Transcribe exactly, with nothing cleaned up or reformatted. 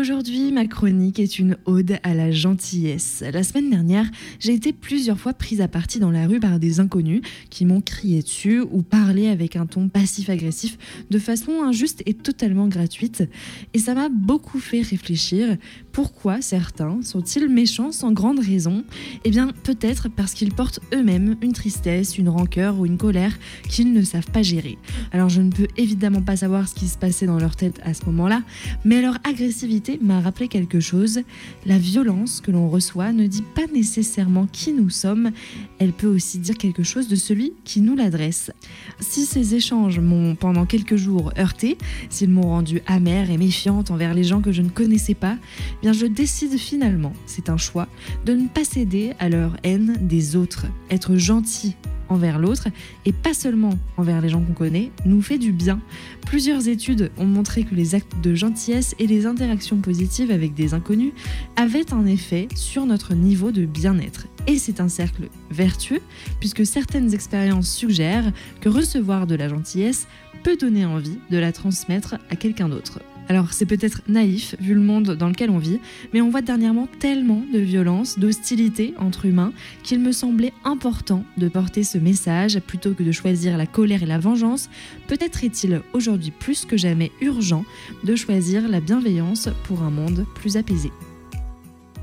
Aujourd'hui, ma chronique est une ode à la gentillesse. La semaine dernière, j'ai été plusieurs fois prise à partie dans la rue par des inconnus qui m'ont crié dessus ou parlé avec un ton passif-agressif de façon injuste et totalement gratuite. Et ça m'a beaucoup fait réfléchir. Pourquoi certains sont-ils méchants sans grande raison ? Eh bien, peut-être parce qu'ils portent eux-mêmes une tristesse, une rancœur ou une colère qu'ils ne savent pas gérer. Alors, je ne peux évidemment pas savoir ce qui se passait dans leur tête à ce moment-là, mais leur agressivité m'a rappelé quelque chose. La violence que l'on reçoit ne dit pas nécessairement qui nous sommes, elle peut aussi dire quelque chose de celui qui nous l'adresse. Si ces échanges m'ont pendant quelques jours heurtée, s'ils m'ont rendue amère et méfiante envers les gens que je ne connaissais pas, eh bien je décide finalement, c'est un choix, de ne pas céder à leur haine des autres. Être gentil envers l'autre, et pas seulement envers les gens qu'on connaît, nous fait du bien. Plusieurs études ont montré que les actes de gentillesse et les interactions positives avec des inconnus avaient un effet sur notre niveau de bien-être. Et c'est un cercle vertueux, puisque certaines expériences suggèrent que recevoir de la gentillesse peut donner envie de la transmettre à quelqu'un d'autre. Alors c'est peut-être naïf vu le monde dans lequel on vit, mais on voit dernièrement tellement de violence, d'hostilité entre humains qu'il me semblait important de porter ce message plutôt que de choisir la colère et la vengeance. Peut-être est-il aujourd'hui plus que jamais urgent de choisir la bienveillance pour un monde plus apaisé.